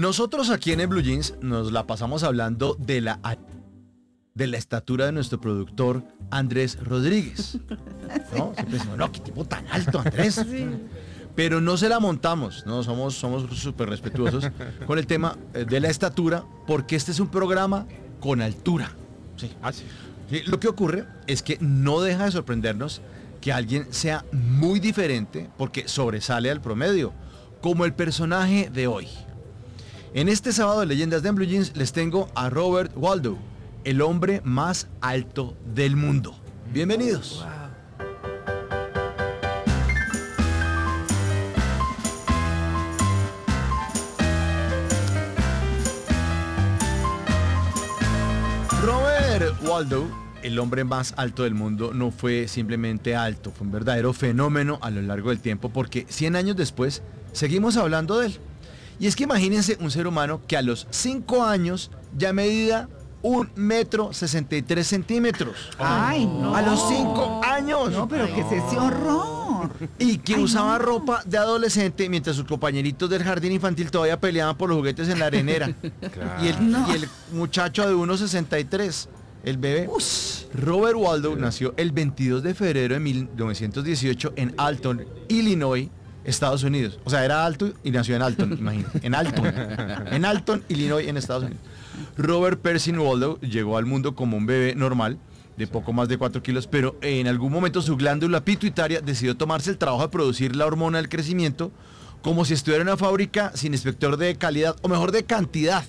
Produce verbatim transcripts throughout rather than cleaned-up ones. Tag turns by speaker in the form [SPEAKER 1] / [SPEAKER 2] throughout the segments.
[SPEAKER 1] Nosotros aquí en el Blue Jeans nos la pasamos hablando de la, de la estatura de nuestro productor Andrés Rodríguez. ¿No? Siempre decimos, no, qué tipo tan alto, Andrés. Sí. Pero no se la montamos, ¿no? Somos somos súper respetuosos con el tema de la estatura, porque este es un programa con altura. Sí.
[SPEAKER 2] Ah, sí.
[SPEAKER 1] Sí, lo que ocurre es que no deja de sorprendernos que alguien sea muy diferente porque sobresale al promedio, como el personaje de hoy. En este sábado de Leyendas de Blue Jeans les tengo a Robert Waldo, el hombre más alto del mundo. Bienvenidos. Wow. Robert Waldo, el hombre más alto del mundo, no fue simplemente alto, fue un verdadero fenómeno a lo largo del tiempo, porque cien años después seguimos hablando de él. Y es que imagínense un ser humano que a los cinco años ya medía un metro sesenta y tres centímetros.
[SPEAKER 3] Ay, no.
[SPEAKER 1] A los cinco años.
[SPEAKER 3] No, pero ¿qué es ese horror?
[SPEAKER 1] Y que
[SPEAKER 3] Ay,
[SPEAKER 1] usaba
[SPEAKER 3] no.
[SPEAKER 1] ropa de adolescente mientras sus compañeritos del jardín infantil todavía peleaban por los juguetes en la arenera. Claro. Y, el,
[SPEAKER 3] No.
[SPEAKER 1] y el muchacho de uno sesenta y tres, el bebé. Ush. Robert Waldo nació el veintidós de febrero de mil novecientos dieciocho en Alton, Illinois, Estados Unidos. O sea, era alto y nació en Alton, imagínate. En Alton. En Alton, Illinois, en Estados Unidos. Robert Percy Waldo llegó al mundo como un bebé normal, de poco más de cuatro kilos, pero en algún momento su glándula pituitaria decidió tomarse el trabajo de producir la hormona del crecimiento como si estuviera en una fábrica sin inspector de calidad, o mejor de cantidad.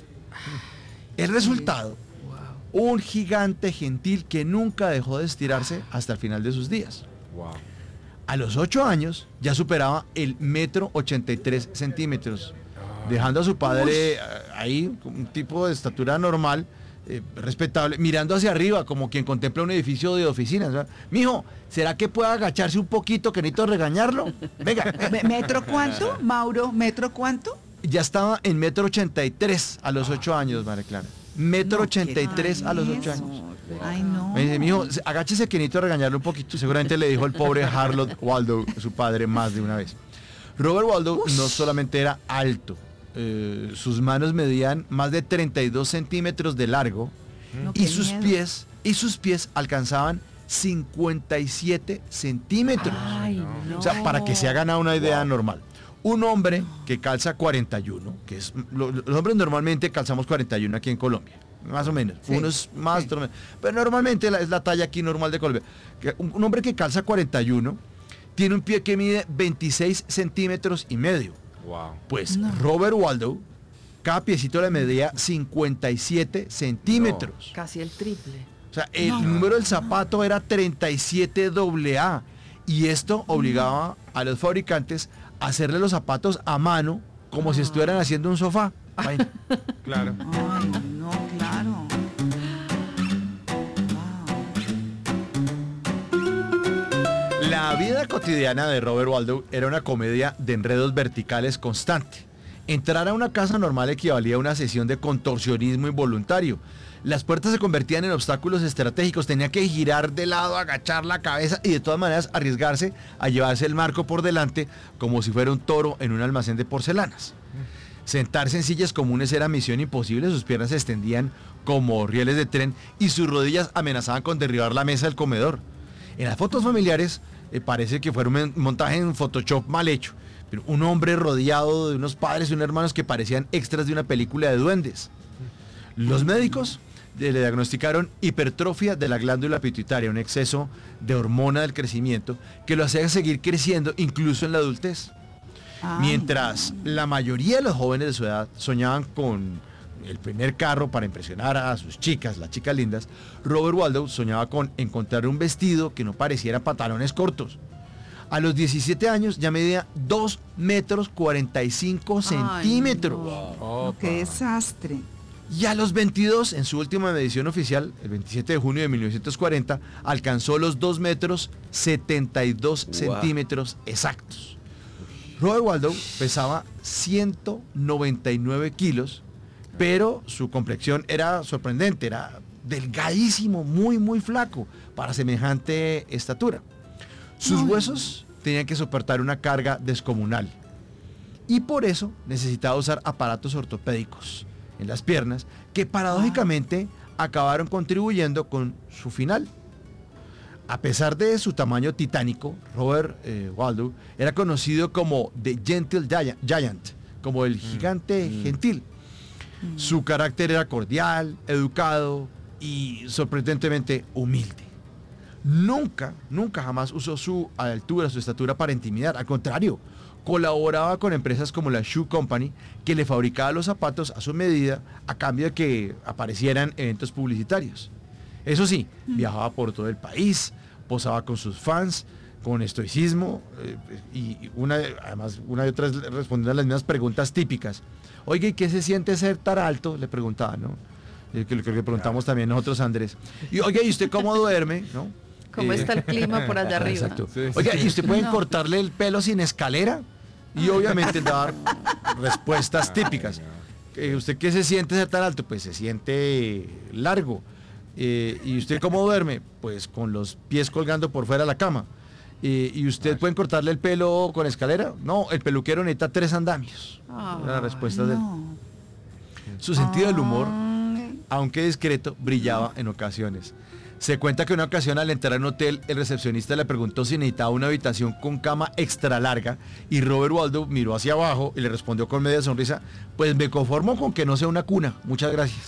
[SPEAKER 1] El resultado, un gigante gentil que nunca dejó de estirarse hasta el final de sus días.
[SPEAKER 2] Wow.
[SPEAKER 1] A los ocho años ya superaba el metro ochenta y tres centímetros, dejando a su padre Uy. ahí, un tipo de estatura normal, eh, respetable, mirando hacia arriba como quien contempla un edificio de oficinas. ¿Verdad? Mijo, ¿será que puede agacharse un poquito que necesito regañarlo? Venga.
[SPEAKER 3] ¿Metro cuánto, Mauro? ¿Metro cuánto?
[SPEAKER 1] Ya estaba en metro ochenta y tres a los ocho años, María Clara. Metro ochenta y tres a los ocho años.
[SPEAKER 3] Ay, no.
[SPEAKER 1] Me dice, mijo, agáchese que necesito regañarlo un poquito. Seguramente le dijo el pobre Harold Waldo, su padre, más de una vez. Robert Waldo Ush. no solamente era alto, eh, sus manos medían más de treinta y dos centímetros de largo, no, y sus miedo. pies y sus pies alcanzaban cincuenta y siete centímetros.
[SPEAKER 3] Ay, no.
[SPEAKER 1] O sea, para que se hagan una idea wow. normal. Un hombre que calza cuarenta y uno, que es lo, los hombres normalmente calzamos cuarenta y uno aquí en Colombia, más o menos, sí, unos más, sí. otros menos, pero normalmente la, es la talla aquí normal de Colombia. Un, un hombre que calza cuarenta y uno tiene un pie que mide veintiséis centímetros y medio.
[SPEAKER 2] Wow.
[SPEAKER 1] Pues
[SPEAKER 3] no.
[SPEAKER 1] Robert Waldo, cada piecito le medía cincuenta y siete centímetros.
[SPEAKER 4] No. Casi el triple.
[SPEAKER 1] O sea, el
[SPEAKER 3] no.
[SPEAKER 1] número del zapato era treinta y siete doble A. Y esto obligaba a los fabricantes a hacerle los zapatos a mano, como ah. si estuvieran haciendo un sofá. Ay.
[SPEAKER 2] Claro.
[SPEAKER 3] Ay, no, claro.
[SPEAKER 1] Wow. La vida cotidiana de Robert Waldo era una comedia de enredos verticales constante. Entrar a una casa normal equivalía a una sesión de contorsionismo involuntario. Las puertas se convertían en obstáculos estratégicos, tenía que girar de lado, agachar la cabeza y de todas maneras arriesgarse a llevarse el marco por delante como si fuera un toro en un almacén de porcelanas. Sentarse en sillas comunes era misión imposible, sus piernas se extendían como rieles de tren y sus rodillas amenazaban con derribar la mesa del comedor. En las fotos familiares eh, parece que fue un montaje en Photoshop mal hecho, pero un hombre rodeado de unos padres y unos hermanos que parecían extras de una película de duendes. Los médicos le diagnosticaron hipertrofia de la glándula pituitaria, un exceso de hormona del crecimiento que lo hacía seguir creciendo incluso en la adultez. Ay, Mientras no. la mayoría de los jóvenes de su edad soñaban con el primer carro para impresionar a sus chicas, las chicas lindas, Robert Waldo soñaba con encontrar un vestido que no pareciera pantalones cortos. A los diecisiete años ya medía dos metros cuarenta y cinco centímetros.
[SPEAKER 3] Ay, no. No, ¡qué desastre!
[SPEAKER 1] Y a los veintidós, en su última medición oficial, el veintisiete de junio de mil novecientos cuarenta, alcanzó los dos metros setenta y dos wow. centímetros exactos. Robert Waldo pesaba ciento noventa y nueve kilos, pero su complexión era sorprendente, era delgadísimo, muy, muy flaco para semejante estatura. Sus huesos tenían que soportar una carga descomunal. y por eso necesitaba usar aparatos ortopédicos en las piernas que paradójicamente acabaron contribuyendo con su final. A pesar de su tamaño titánico, Robert eh, Waldo era conocido como The Gentle Giant, como el gigante mm. gentil. Mm. Su carácter era cordial, educado y sorprendentemente humilde. Nunca, nunca jamás usó su altura, su estatura para intimidar. Al contrario, colaboraba con empresas como la Shoe Company, que le fabricaba los zapatos a su medida a cambio de que aparecieran eventos publicitarios. Eso sí, viajaba por todo el país, posaba con sus fans, con estoicismo, eh, y una, además una y otra vez respondiendo a las mismas preguntas típicas. Oye, ¿y qué se siente ser tan alto? Le preguntaba, ¿no? Eh, que, que le preguntamos también nosotros, Andrés. Y oye, ¿y usted cómo duerme? ¿No?
[SPEAKER 2] ¿Cómo eh, está el clima por allá arriba?
[SPEAKER 1] Exacto. Sí, sí. Oiga, ¿y usted puede no. cortarle el pelo sin escalera? Y obviamente dar respuestas típicas. Eh, ¿Usted qué se siente ser tan alto? Pues se siente largo. Eh, ¿Y usted cómo duerme? Pues con los pies colgando por fuera de la cama. Eh, ¿Y usted puede cortarle el pelo con escalera? No, el peluquero necesita tres andamios. Oh, la respuesta no. de Su sentido oh. del humor, aunque discreto, brillaba en ocasiones. Se cuenta que una ocasión al entrar en un hotel, el recepcionista le preguntó si necesitaba una habitación con cama extra larga y Robert Waldo miró hacia abajo y le respondió con media sonrisa, pues me conformo con que no sea una cuna, muchas gracias.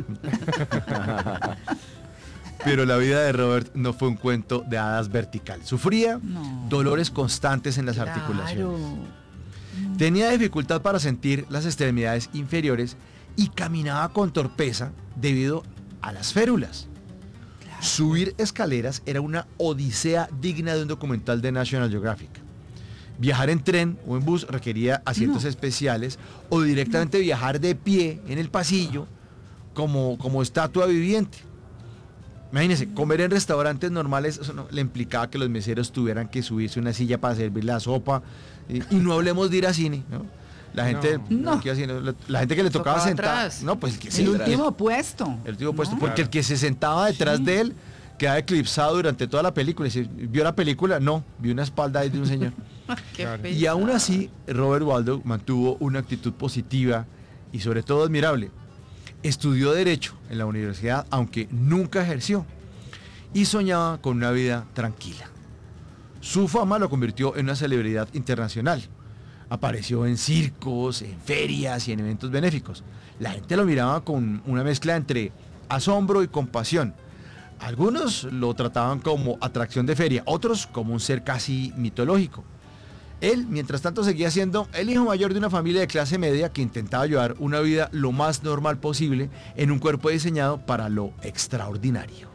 [SPEAKER 1] Pero la vida de Robert no fue un cuento de hadas vertical. Sufría no. dolores constantes en las claro. articulaciones. Tenía dificultad para sentir las extremidades inferiores y caminaba con torpeza debido a las férulas. Subir escaleras era una odisea digna de un documental de National Geographic. Viajar en tren o en bus requería asientos no. especiales o directamente no. viajar de pie en el pasillo como, como estatua viviente. Imagínense, comer en restaurantes normales eso no, le implicaba que los meseros tuvieran que subirse una silla para servir la sopa y, y no hablemos de ir a cine, ¿no? La gente, no. que así, la, la gente que le tocaba, tocaba sentar, no, pues el que
[SPEAKER 3] el
[SPEAKER 1] sí,
[SPEAKER 3] último el, puesto,
[SPEAKER 1] el último puesto,
[SPEAKER 3] no.
[SPEAKER 1] porque el que se sentaba detrás sí. de él quedaba eclipsado durante toda la película. Y si vio la película, no, vio una espalda ahí de un señor. Y aún así, Robert Waldo mantuvo una actitud positiva y sobre todo admirable. Estudió Derecho en la universidad, aunque nunca ejerció, y soñaba con una vida tranquila. Su fama lo convirtió en una celebridad internacional. Apareció en circos, en ferias y en eventos benéficos. La gente lo miraba con una mezcla entre asombro y compasión. Algunos lo trataban como atracción de feria, otros como un ser casi mitológico. Él, mientras tanto, seguía siendo el hijo mayor de una familia de clase media que intentaba llevar una vida lo más normal posible en un cuerpo diseñado para lo extraordinario.